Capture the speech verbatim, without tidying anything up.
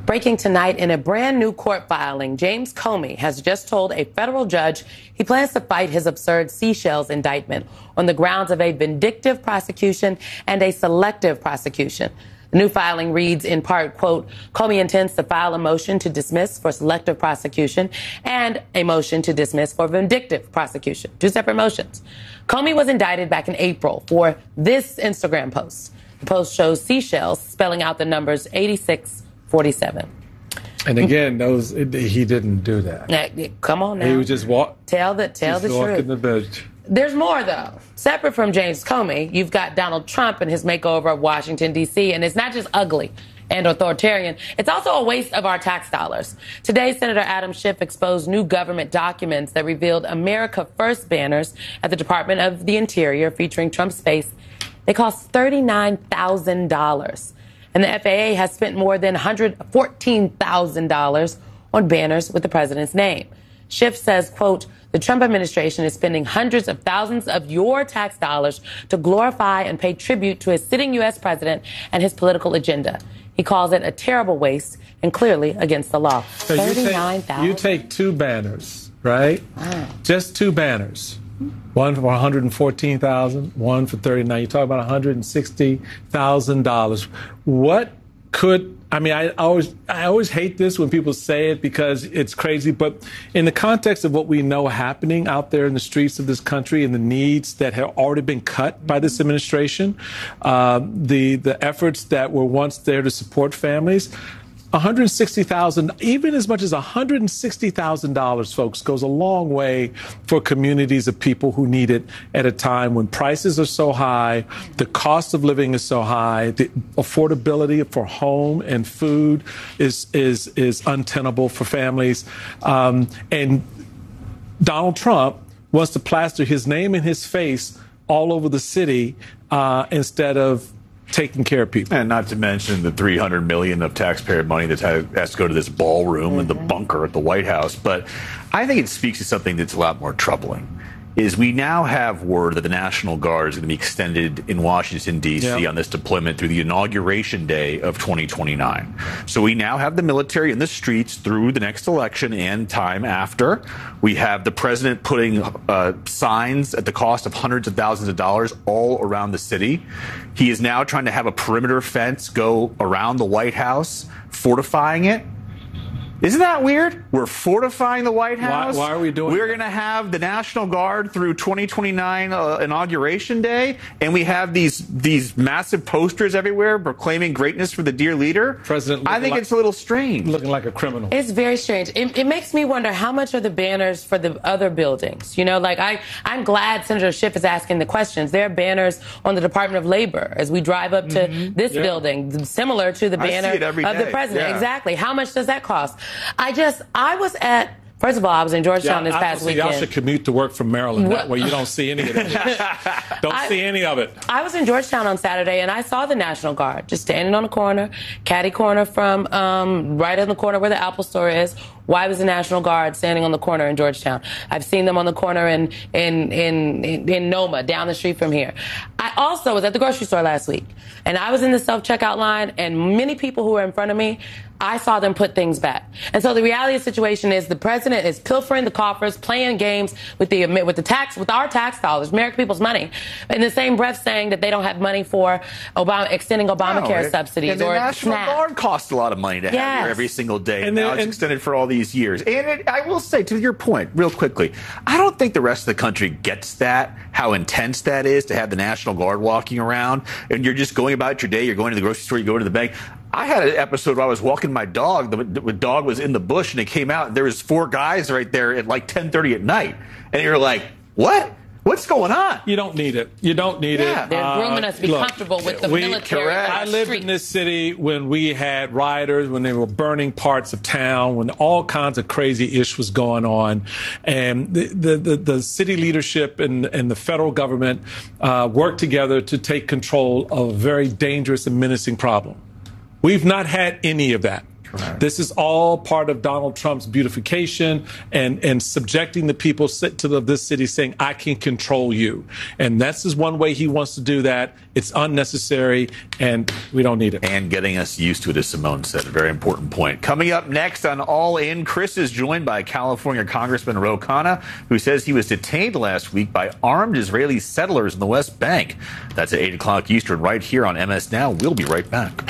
Breaking tonight in a brand new court filing, James Comey has just told a federal judge he plans to fight his absurd Seychelles indictment on the grounds of a vindictive prosecution and a selective prosecution. The new filing reads in part, quote, Comey intends to file a motion to dismiss for selective prosecution and a motion to dismiss for vindictive prosecution. Two separate motions. Comey was indicted back in April for this Instagram post. The post shows Seychelles spelling out the numbers eighty-six forty-seven. And again, those he didn't do that. Now, come on now. He was just walk. Tell the tell the truth. The bench. There's more though. Separate from James Comey, you've got Donald Trump and his makeover of Washington D C, and it's not just ugly and authoritarian. It's also a waste of our tax dollars. Today, Senator Adam Schiff exposed new government documents that revealed America First banners at the Department of the Interior featuring Trump's face. They cost thirty-nine thousand dollars. And the F A A has spent more than one hundred fourteen thousand dollars on banners with the president's name. Schiff says, quote, the Trump administration is spending hundreds of thousands of your tax dollars to glorify and pay tribute to a sitting U S president and his political agenda. He calls it a terrible waste and clearly against the law. So thirty-nine thousand dollars. You take two banners, right? Wow. Just two banners. One for one hundred fourteen thousand dollars, one for thirty-nine thousand dollars. You talk about one hundred sixty thousand dollars. What could, I mean, I always, I always hate this when people say it because it's crazy, but in the context of what we know happening out there in the streets of this country and the needs that have already been cut by this administration, uh, the, the efforts that were once there to support families, one hundred sixty thousand dollars, even as much as one hundred sixty thousand dollars, folks, goes a long way for communities of people who need it at a time when prices are so high, the cost of living is so high, the affordability for home and food is is is untenable for families. Um, and Donald Trump wants to plaster his name and his face all over the city uh, instead of taking care of people. And not to mention the three hundred million dollars of taxpayer money that has to go to this ballroom mm-hmm. and the bunker at the White House. But I think it speaks to something that's a lot more troubling, is we now have word that the National Guard is going to be extended in Washington, D C yep. on this deployment through the inauguration day of twenty twenty-nine. So we now have the military in the streets through the next election and time after. We have the president putting uh, signs at the cost of hundreds of thousands of dollars all around the city. He is now trying to have a perimeter fence go around the White House, fortifying it. Isn't that weird? We're fortifying the White House. Why, why are we doing We're going to have the National Guard through twenty twenty-nine uh, Inauguration Day, and we have these these massive posters everywhere proclaiming greatness for the dear leader. President, I think like, it's a little strange. Looking like a criminal. It's very strange. It, it makes me wonder how much are the banners for the other buildings? You know, like I, I'm glad Senator Schiff is asking the questions. There are banners on the Department of Labor as we drive up to mm-hmm. this yeah. building, similar to the banner of day. the president. Yeah. Exactly. How much does that cost? I just, I was at, first of all, I was in Georgetown yeah, this past I, weekend. Y'all should commute to work from Maryland. That way you don't see any of that. don't I, see any of it. I was in Georgetown on Saturday, and I saw the National Guard just standing on the corner, catty corner from um, right on the corner where the Apple store is. Why was the National Guard standing on the corner in Georgetown? I've seen them on the corner in, in, in, in, in Noma, down the street from here. I also was at the grocery store last week, and I was in the self-checkout line, and many people who were in front of me, I saw them put things back. And so the reality of the situation is the president is pilfering the coffers, playing games with the with the tax, with our tax dollars, American people's money, in the same breath saying that they don't have money for Obama, extending Obamacare no, subsidies and the or National SNAP. Guard costs a lot of money to yes. have here every single day, and, and now then, it's and, extended for all these years. And it, I will say, to your point, real quickly, I don't think the rest of the country gets that, how intense that is to have the National Guard walking around, and you're just going about your day, you're going to the grocery store, you go to the bank. I had an episode where I was walking my dog. The, the dog was in the bush, and it came out, and there was four guys right there at like ten thirty at night. And you're like, what? What's going on? You don't need it. You don't need yeah. it. They're uh, grooming us to be look, comfortable with the we, military. Correct. I lived street. in this city when we had rioters, when they were burning parts of town, when all kinds of crazy ish was going on. And the, the, the, the city leadership and, and the federal government uh, worked together to take control of a very dangerous and menacing problem. We've not had any of that. This is all part of Donald Trump's beautification and, and subjecting the people to the, this city, saying, I can control you. And this is one way he wants to do that. It's unnecessary, and we don't need it. And getting us used to it, as Simone said, a very important point. Coming up next on All In, Chris is joined by California Congressman Ro Khanna, who says he was detained last week by armed Israeli settlers in the West Bank. That's at eight o'clock Eastern right here on M S Now. We'll be right back.